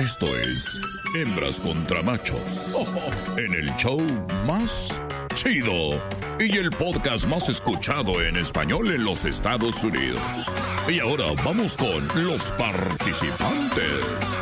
Esto es Hembras contra Machos. En el show más chido y el podcast más escuchado en español en los Estados Unidos. Y ahora vamos con los participantes.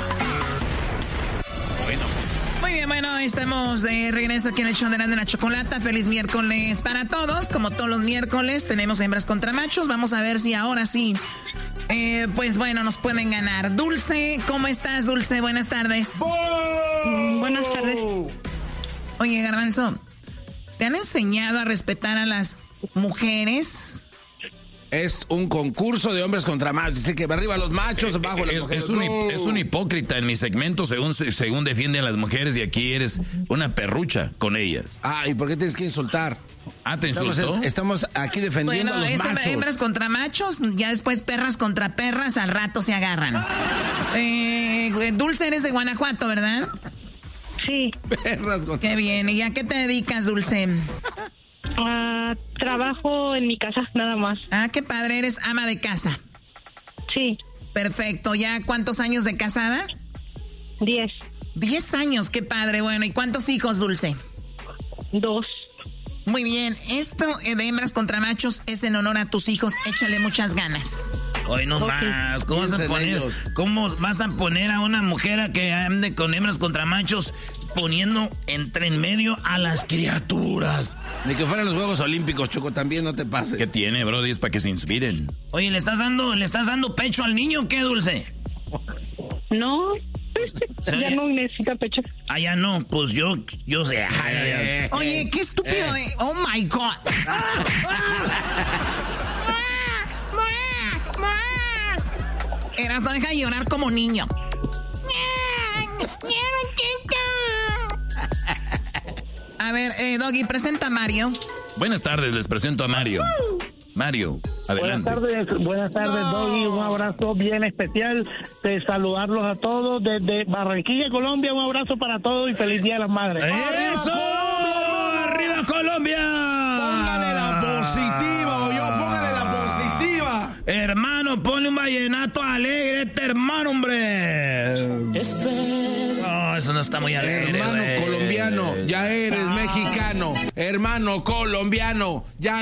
Muy bien, bueno, estamos de regreso aquí en el show de la Chocolata. Feliz miércoles para todos. Como todos los miércoles tenemos hembras contra machos. Vamos a ver si ahora sí, pues bueno, nos pueden ganar. Dulce, ¿cómo estás, Dulce? Buenas tardes. Buenas tardes. Oye, Garbanzo, ¿te han enseñado a respetar a las mujeres? Es un concurso de hombres contra machos. Dice que arriba los machos, abajo las mujeres. Es un hipócrita en mi segmento según defiende a las mujeres y aquí eres una perrucha con ellas. Ah, ¿y por qué tienes que insultar? Ah, ¿te insultó? Estamos aquí defendiendo a los machos. Hembras contra machos, ya después perras contra perras, al rato se agarran. Dulce, eres de Guanajuato, ¿verdad? Sí. Perras contra... Qué bien. ¿Y a qué te dedicas, Dulce? Trabajo en mi casa, nada más. Ah, qué padre, eres ama de casa. Sí. Perfecto. ¿Ya cuántos años de casada? 10. 10 años, qué padre. Bueno, ¿y cuántos hijos, Dulce? 2. Muy bien. Esto de hembras contra machos es en honor a tus hijos. Échale muchas ganas. Hoy no más. ¿Cómo vas a poner a una mujer a que ande con hembras contra machos poniendo entre en medio a las criaturas? Ni que fueran los Juegos Olímpicos, Choco, también no te pases. ¿Qué tiene, brody? Es para que se inspiren. Oye, ¿le estás dando pecho al niño o qué, Dulce? No. Ya no necesita pecho. Ah, ya no. Pues yo sé. Oye, qué estúpido. Oh, my God. Eras, no deja de llorar como niño. A ver, Doggy, presenta a Mario. Buenas tardes, les presento a Mario. Mario, adelante. Buenas tardes, Doggy. Un abrazo bien especial de saludarlos a todos desde Barranquilla, Colombia. Un abrazo para todos y feliz Día de las Madres. ¡Eso! ¡Arriba, Colombia! Póngale la positiva, póngale la positiva. Hermano, ponle un vallenato alegre, hermano, hombre. No, eso no está muy alegre. Hermano colombiano, ya eres mexicano. Hermano colombiano, ya